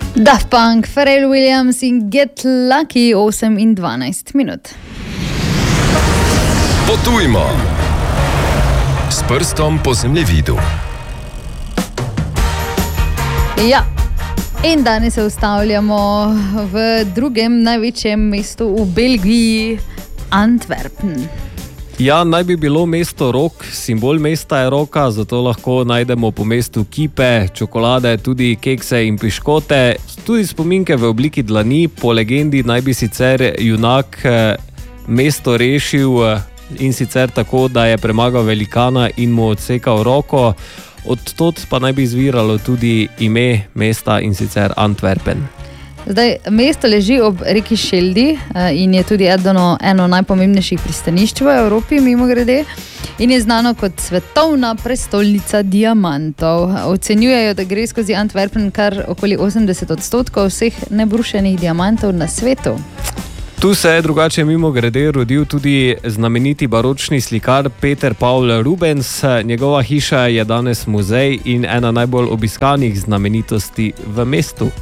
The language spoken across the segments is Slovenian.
Daft Punk, Pharrell Williams in Get Lucky, 8 in 12 minut. Potujmo s prstom po zemljevidu. Ja, in danes se ustavljamo v drugem največjem mestu v Belgiji, Antwerpen. Ja, naj bi bilo mesto rok, simbol mesta je roka, zato lahko najdemo po mestu kipe, čokolade, tudi kekse in piškote, tudi spominke v obliki dlani. Po legendi naj bi sicer junak mesto rešil in sicer tako, da je premagal velikana in mu odsekal roko. Od tod pa naj bi izviralo tudi ime mesta in sicer Antwerpen. Zdaj, mesto leži ob reki Šeldi in je tudi eno najpomembnejših pristanišč v Evropi, mimogrede, in je znano kot svetovna prestolnica diamantov. Ocenjujejo, da gre skozi Antwerpen kar okoli 80% vseh nebrušenih diamantov na svetu. Tu se je drugače mimogrede rodil tudi znameniti baročni slikar Peter Paul Rubens. Njegova hiša je danes muzej in ena najbolj obiskanih znamenitosti v mestu.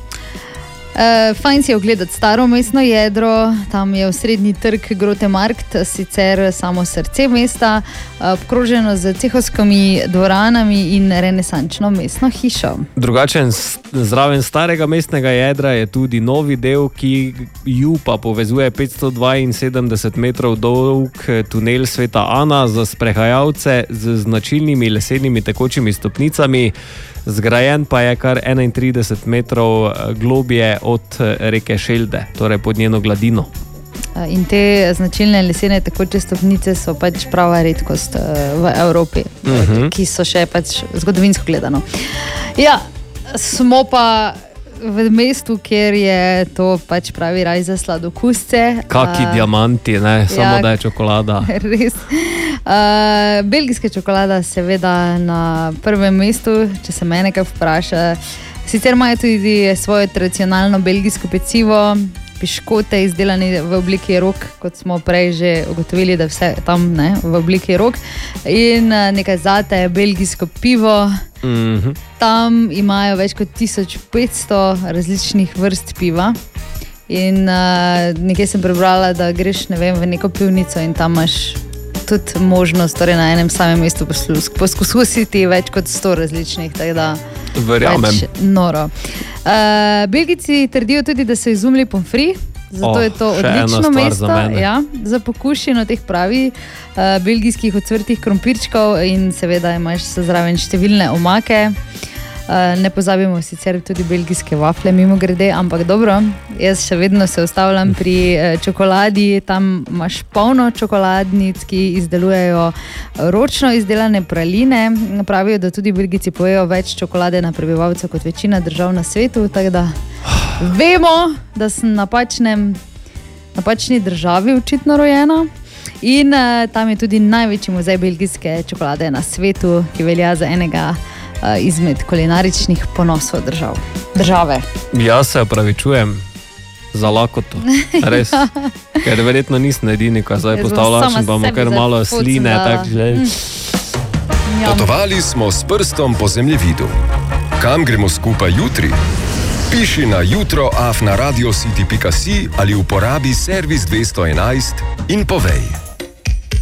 Fajn si je ogledati staro mestno jedro, tam je osrednji trg Grote Markt, sicer samo srce mesta, obkroženo z cehovskimi dvoranami in renesančno mestno hišo. Drugače, zraven starega mestnega jedra je tudi novi del, ki ju pa povezuje 572 metrov dolg tunel Sveta Ana za sprehajalce z značilnimi lesenimi tekočimi stopnicami. Zgrajen pa je kar 31 metrov globje od reke Šelde, torej pod njeno gladino. In te značilne lesene tekoče stopnice so pač prava redkost v Evropi, ki so še pač zgodovinsko gledano. Ja, smo pa v mestu, kjer je to pač pravi raj za sladokusce. Kaki diamanti, ne? Samo da je čokolada. Res. Belgijska čokolada seveda na prvem mestu, če se mene kaj vpraša. Sicer imajo tudi svoje tradicionalno belgijsko pecivo, piškote izdelane v obliki rok, kot smo prej že ugotovili, da vse tam v obliki rok, in nekaj zate belgijsko pivo. Tam imajo več kot 1500 različnih vrst piva in nekaj sem prebrala, da greš v neko pivnico in tam imaš tudi možnost, torej na enem samem mestu poskusiti več kot 100 različnih, tako da verjamem. Noro. Belgijci trdijo tudi, da so izumili pomfrit, zato je to odlično mesto za pokušino teh pravi belgijskih ocvrtih krompirčkov in seveda imaš zraven številne omake. Ne pozabimo sicer tudi belgijske wafle mimogrede, ampak dobro, jaz še vedno se ustavljam pri čokoladi. Tam imaš polno čokoladnic, ki izdelujejo ročno izdelane praline. Pravijo, da tudi Belgijci pojejo več čokolade na prebivalca kot večina držav na svetu, tako da vemo, da sem napačni državi očitno rojena. In tam je tudi največji muzej belgijske čokolade na svetu, ki velja za enega izmed kulinaričnih ponosov države. Jaz se opravičujem za lakoto, res. Ker verjetno nisem edini, ko zdaj postavljam, pa imamo kar malo sline. Potovali smo s prstom po zemljevidu. Kam gremo skupaj jutri? Piši na jutro@radiocity.si ali uporabi servis 211 in povej.